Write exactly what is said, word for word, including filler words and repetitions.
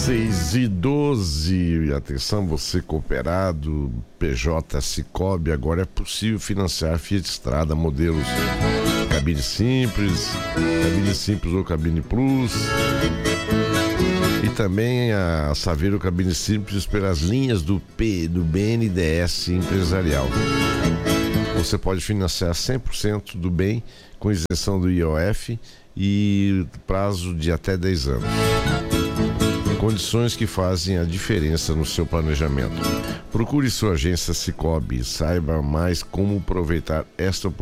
seis e doze. Atenção, você cooperado, P J Sicoob, agora é possível financiar Fiat Strada, modelos cabine simples, cabine simples ou cabine plus. E também a Saveiro Cabine Simples pelas linhas do, P, do B N D E S empresarial. Você pode financiar cem por cento do bem com isenção do I O F e prazo de até dez anos. Condições que fazem a diferença no seu planejamento. Procure sua agência Sicoob e saiba mais como aproveitar esta oportunidade.